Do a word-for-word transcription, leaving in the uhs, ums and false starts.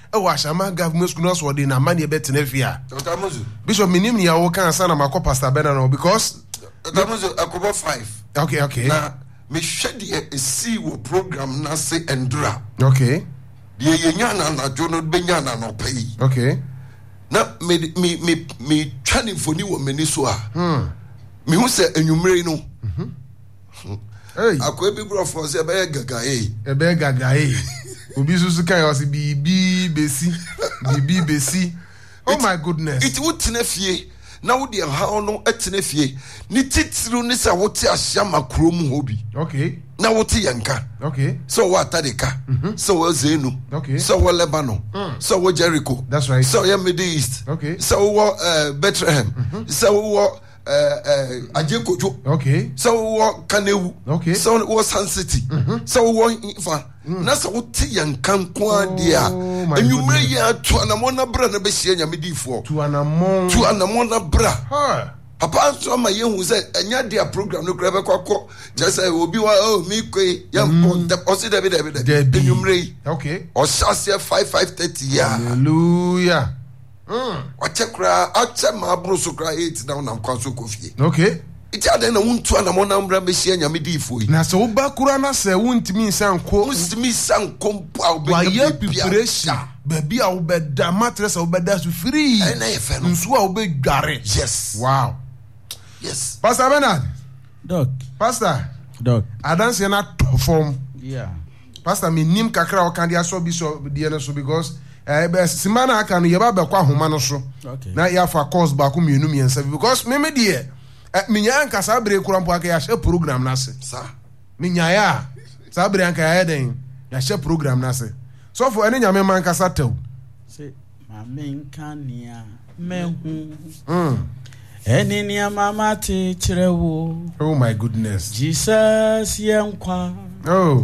e wa Ashama government school no so dey na mani e betena fia Bishop minim ni awo kan sa na makọ Pastor Bernard because Tamuzo akobo five okay okay na me hwede e see wo program na say endura okay de yenya na na jono benya na no pay okay na me me me me twani foni wo meni so a hmm me hu se enwumre no mhm hey akwa bi bro for se be gaga eh e be gaga eh obi susu kan o se bibi besi bibi besi oh my goodness it would tena fie na wo de ha no etena fie ni titiru ni sa wo te ahia makro mu hobi okay na wo te yanka okay so wo atadeka mm-hmm. so wo zenu okay so wo Lebanon mm. so wo Jericho that's right so yeah Middle East okay so wo uh, Bethlehem mm-hmm. so wo uh uh Ajekojo okay so wo Kanewu okay so wo Sun City mm-hmm. so wo Ifa mm. na so wo te yanka nko ade a enwumre ya to anamon na bra na be hia nyamedifo to anamon to anamon na bra ha papa so ma yehu say enya dia program no kra be kwakọ just say obi wa oh mi kwe ya mpo o si David David enwumre okay o shase five five thirty ya hallelujah mm o chekra a che ma bro so kra eight down na kwa so kofie okay iti ade na wuntu anamon na mbra be hia nyamedifo yi na so ba kura na se wuntimi nsanko wuntimi sanko mpo a obi ya preparation baby a obeda mattress a obeda so free na ye fe no nsu a obedware yes wow yes Pastor Bernard doc Pastor doc adanse na perform yeah Pastor me nim kakra o kan dia so bi so dia na so because eh be simana aka no ye ba be kwa homa no so okay na ya fa course ba ko mienu miensa because me me die me nya anka sa bre kura mpo aka ya she program na se sa me nya ya sa bre anka ya den ya she program na se so for ene nya me man kasa tew se ma me nkania me hu mm eni ni mama te kirewo oh my goodness Jesus yenkwa oh